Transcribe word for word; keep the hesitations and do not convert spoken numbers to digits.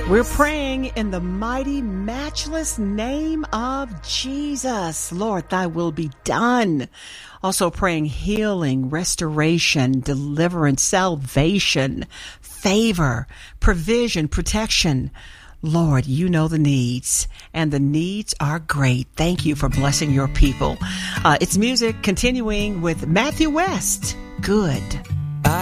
We're praying in the mighty, matchless name of Jesus. Lord, thy will be done. Also praying healing, restoration, deliverance, salvation, favor, provision, protection. Lord, you know the needs, and the needs are great. Thank you for blessing your people. Uh, it's music continuing with Matthew West. Good.